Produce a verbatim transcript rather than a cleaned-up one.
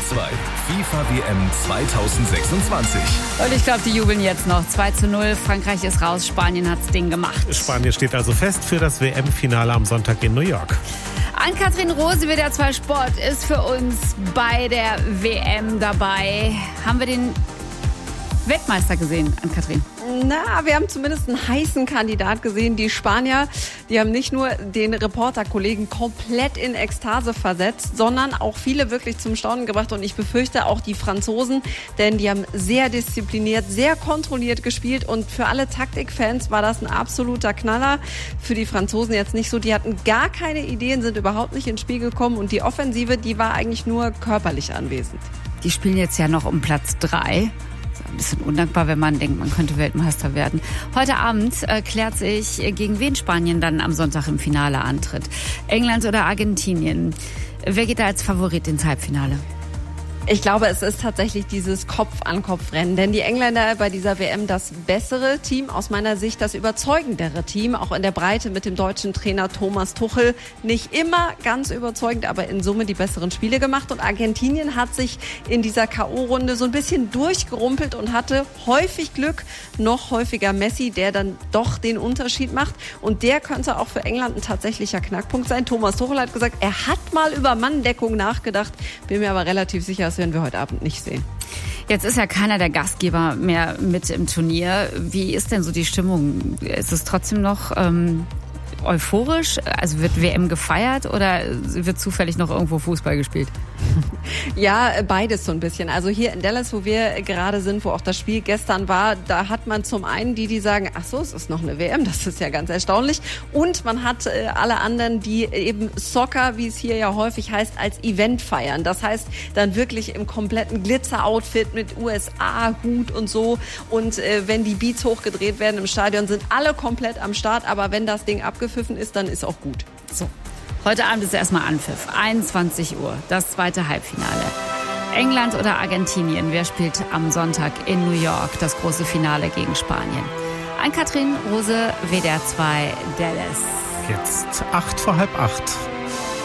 zwei, FIFA W M zwanzig sechsundzwanzig. Und ich glaube, die jubeln jetzt noch. zwei zu null, Frankreich ist raus, Spanien hat's Ding gemacht. Spanien steht also fest für das W M-Finale am Sonntag in New York. Ann-Kathrin Rose, W D R zwei Sport, ist für uns bei der W M dabei. Haben wir den Weltmeister gesehen, Ann-Kathrin? Na, wir haben zumindest einen heißen Kandidat gesehen. Die Spanier, die haben nicht nur den Reporterkollegen komplett in Ekstase versetzt, sondern auch viele wirklich zum Staunen gebracht. Und ich befürchte auch die Franzosen, denn die haben sehr diszipliniert, sehr kontrolliert gespielt. Und für alle Taktikfans war das ein absoluter Knaller. Für die Franzosen jetzt nicht so. Die hatten gar keine Ideen, sind überhaupt nicht ins Spiel gekommen. Und die Offensive, die war eigentlich nur körperlich anwesend. Die spielen jetzt ja noch um Platz drei. Ein bisschen undankbar, wenn man denkt, man könnte Weltmeister werden. Heute Abend äh, klärt sich, gegen wen Spanien dann am Sonntag im Finale antritt. England oder Argentinien? Wer geht da als Favorit ins Halbfinale? Ich glaube, es ist tatsächlich dieses Kopf-an-Kopf-Rennen, denn die Engländer bei dieser W M das bessere Team, aus meiner Sicht das überzeugendere Team, auch in der Breite mit dem deutschen Trainer Thomas Tuchel. Nicht immer ganz überzeugend, aber in Summe die besseren Spiele gemacht. Und Argentinien hat sich in dieser K O-Runde so ein bisschen durchgerumpelt und hatte häufig Glück, noch häufiger Messi, der dann doch den Unterschied macht. Und der könnte auch für England ein tatsächlicher Knackpunkt sein. Thomas Tuchel hat gesagt, er hat mal über Manndeckung nachgedacht, bin mir aber relativ sicher, das werden wir heute Abend nicht sehen. Jetzt ist ja keiner der Gastgeber mehr mit im Turnier. Wie ist denn so die Stimmung? Ist es trotzdem noch ähm, euphorisch? Also wird W M gefeiert oder wird zufällig noch irgendwo Fußball gespielt? Ja, beides so ein bisschen. Also hier in Dallas, wo wir gerade sind, wo auch das Spiel gestern war, da hat man zum einen die, die sagen, ach so, es ist noch eine W M, das ist ja ganz erstaunlich. Und man hat äh, alle anderen, die eben Soccer, wie es hier ja häufig heißt, als Event feiern. Das heißt, dann wirklich im kompletten Glitzer-Outfit mit U S A-Hut und so. Und äh, wenn die Beats hochgedreht werden im Stadion, sind alle komplett am Start. Aber wenn das Ding abgepfiffen ist, dann ist auch gut. So. Heute Abend ist erstmal Anpfiff. einundzwanzig Uhr, das zweite Halbfinale. England oder Argentinien? Wer spielt am Sonntag in New York das große Finale gegen Spanien? Ann-Kathrin Rose, W D R zwei Dallas. Jetzt acht vor halb acht.